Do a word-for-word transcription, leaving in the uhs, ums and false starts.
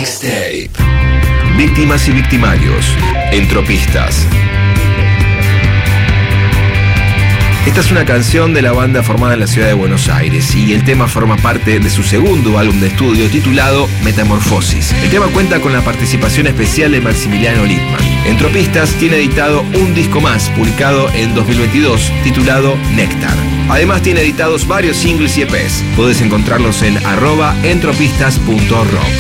Mixtape. Víctimas y victimarios. Entropistas. Esta es una canción de la banda formada en la ciudad de Buenos Aires y el tema forma parte de su segundo álbum de estudio titulado Metamorfosis. El tema cuenta con la participación especial de Maximiliano Littman. Entropistas tiene editado un disco más, publicado en dos mil veintidós, titulado Néctar. Además tiene editados varios singles y E Pes. Podés encontrarlos en arroba entropistas punto rock.